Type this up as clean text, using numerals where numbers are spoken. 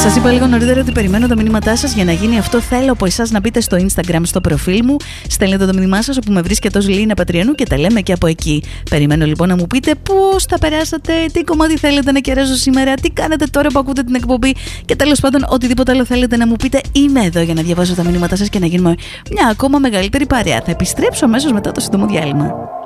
Σας είπα λίγο νωρίτερα ότι περιμένω τα μηνύματά σας. Για να γίνει αυτό, θέλω από εσάς να μπείτε στο Instagram, στο προφίλ μου. Στέλνετε το μήνυμά σας όπου με βρίσκεται ως Λίνα Πατριανού και τα λέμε και από εκεί. Περιμένω λοιπόν να μου πείτε πώς θα περάσατε, τι κομμάτι θέλετε να κεράσω σήμερα, τι κάνετε τώρα που ακούτε την εκπομπή και τέλος πάντων οτιδήποτε άλλο θέλετε να μου πείτε. Είμαι εδώ για να διαβάζω τα μηνύματά σας και να γίνουμε μια ακόμα μεγαλύτερη παρέα. Θα επιστρέψω αμέσως μετά το σύντομο διάλειμμα.